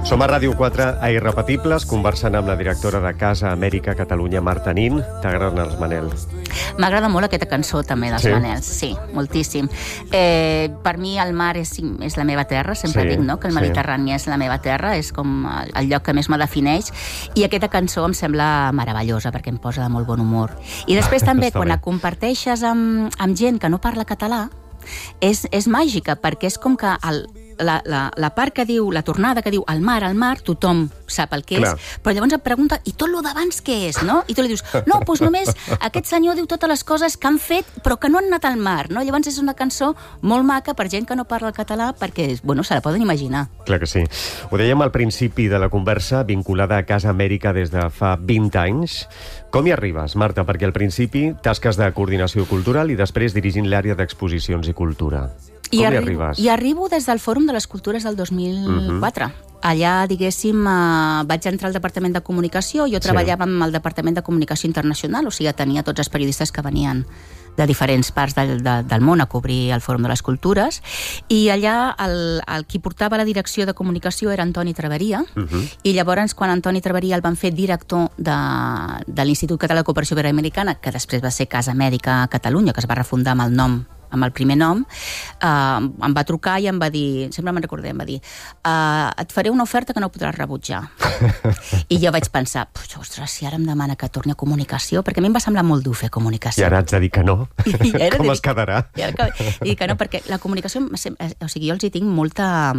Som a Ràdio 4, a Irrepetibles, conversant amb la directora de Casa Amèrica Catalunya, Marta Nin. T'agraden els Manel? M'agrada molt aquesta cançó, també, dels Manels. Sí, moltíssim. Per mi el mar és la meva terra, sempre dic, no?, que el Mediterrani és la meva terra, és com el lloc que més me defineix, i aquesta cançó em sembla meravellosa, perquè em posa de molt bon humor. I després també, quan la comparteixes amb gent que no parla català, és màgica, perquè és com que la part que diu, la tornada que diu al mar, tothom sap el que és, però llavors et pregunta, i tot lo d'abans què és, no? I tu li dius, no, doncs només aquest senyor diu totes les coses que han fet, però que no han anat al mar, no? Llavors és una cançó molt maca per gent que no parla el català, perquè, bueno, se la poden imaginar. Clar que sí. Ho dèiem al principi de la conversa, vinculada a Casa Amèrica des de fa 20 anys. Com hi arribes, Marta? Perquè al principi tasques de coordinació cultural i després dirigint l'àrea d'exposicions i cultura. Com hi arribes? I arribo des del Fòrum de les Cultures del 2004. Allà, diguéssim, vaig entrar al Departament de Comunicació. Jo treballava amb el Departament de Comunicació Internacional, o sigui, tenia tots els periodistes que venien de diferents parts del món a cobrir el Fòrum de les Cultures, i allà el qui portava la direcció de comunicació era Antoni Traveria, i llavors quan Antoni Traveria el van fer director de l'Institut Català de Cooperació Iberoamericana, que després va ser Casa Amèrica Catalunya, que es va refundar amb el primer nom, em va trucar i em va dir, sempre me'n recordé, em va dir, et faré una oferta que no podràs rebutjar. I jo vaig pensar, ostres, si ara em demana que torni a comunicació, perquè a mi em va semblar molt dur fer comunicació. I ara haig de dir que no? Com es quedarà? I que no, perquè la comunicació, o sigui, jo els hi tinc molt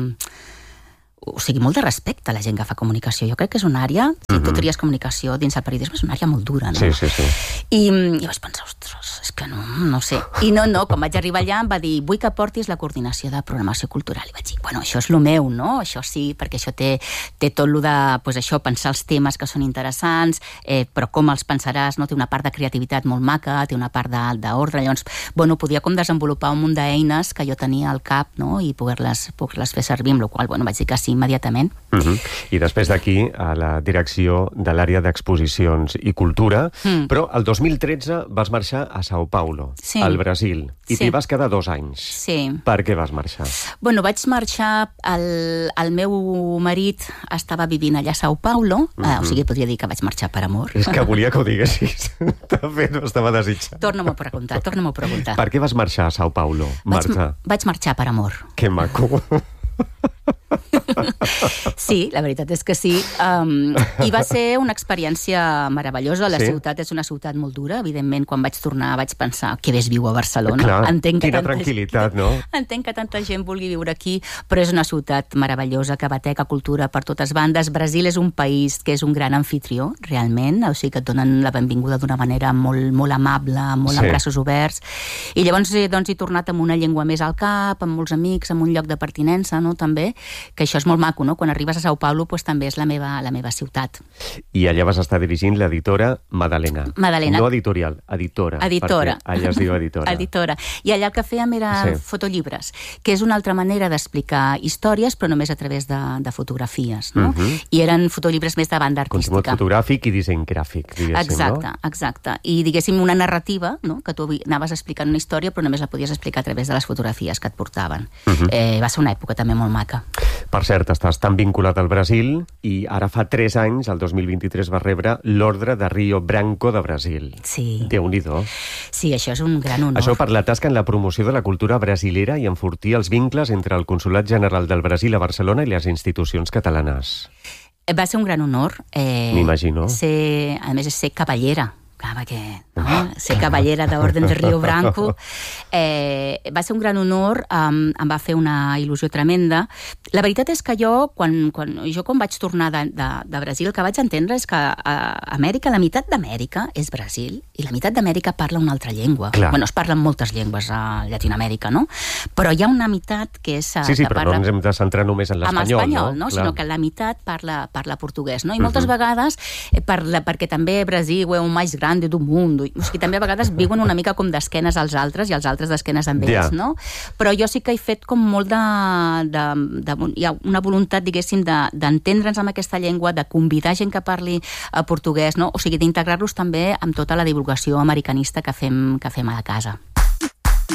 de respecte a la gent que fa comunicació. Jo crec que és una àrea, si tu tries comunicació dins el periodisme, és una àrea molt dura, no? Sí. I vaig pensar, ostres, és que no sé. I no, quan vaig arribar allà em va dir, vull que portis la coordinació de programació cultural. I vaig dir, bueno, això és lo meu, no? Això sí, perquè això té tot lo de, pues això, pensar els temes que són interessants, però com els pensaràs, no? Té una part de creativitat molt maca, té una part d'ordre. Llavors, bueno, podia com desenvolupar un munt d'eines que jo tenia al cap, no? I poder-les fer servir, amb la qual cosa, bueno, vaig dir que sí, immediatament. I després d'aquí a la direcció de l'àrea d'exposicions i cultura, però el 2013 vas marxar a Sao Paulo, al Brasil, i t'hi vas quedar 2 anys. Sí. Per què vas marxar? Bueno, vaig marxar, el meu marit estava vivint allà a Sao Paulo, o sigui, podria dir que vaig marxar per amor. És que volia que ho diguessis. De fet, ho estava desitjant. Torna-m'ho a preguntar. Per què vas marxar a Sao Paulo, Marta? Vaig marxar per amor. Que maco. Sí, la veritat és que sí. I va ser una experiència meravellosa. La ciutat és una ciutat molt dura. Evidentment, quan vaig tornar vaig pensar que bé es viu a Barcelona. Clar, quina tranquil·litat, no? Entenc que tanta gent vulgui viure aquí, però és una ciutat meravellosa, que bateca cultura per totes bandes. Brasil és un país que és un gran anfitrió, realment, o sigui que et donen la benvinguda d'una manera molt, molt amable, molt amb braços oberts. I llavors doncs, he tornat amb una llengua més al cap, amb molts amics, amb un lloc de pertinença, no?, també, que això és molt maco, no? Quan arribes a Sao Paulo, doncs, també és la meva ciutat. I allà vas estar dirigint l'editora Madalena. No editorial, editora. Perquè allà es diu editora. Editora. I allà el que fèiem era fotollibres, que és una altra manera d'explicar històries, però només a través de fotografies, no? I eren fotollibres més de banda artística. Contingut fotogràfic i disseny gràfic, diguéssim, no? Exacte. I, diguéssim, una narrativa, no?, que tu anaves explicant una història, però només la podies explicar a través de les fotografies que et portaven. Va ser una època també molt maca. Per cert, estàs tan vinculat al Brasil i ara fa 3 anys, el 2023, vas rebre l'Ordre de Rio Branco de Brasil. Sí. Déu-n'hi-do. Sí, això és un gran honor. Això per la tasca en la promoció de la cultura brasilera i enfortir els vincles entre el Consolat General del Brasil a Barcelona i les institucions catalanes. Va ser un gran honor. M'imagino. A més, ser cavallera. Clar, perquè ser cavallera d'Orden de Rio Branco va ser un gran honor, em va fer una il·lusió tremenda. La veritat és que jo, quan vaig tornar de Brasil, el que vaig entendre és que a Amèrica, la meitat d'Amèrica és Brasil i la meitat d'Amèrica parla una altra llengua. Bueno, es parlen moltes llengües a Llatinoamèrica, no? Però hi ha una meitat que és... Sí, però no ens hem de centrar només en l'espanyol, no? Sinó que la meitat parla portuguès, no? I moltes vegades, perquè també Brasil és un més gran del món, o sigui, també a vegades viuen una mica com d'esquenes als altres i els altres d'esquenes amb ells, no? Però jo sí que he fet com molt hi ha una voluntat, diguéssim, d'entendre'ns amb aquesta llengua, de convidar gent que parli portuguès, no? O sigui, d'integrar-los també amb tota la divulgació americanista que fem a la casa.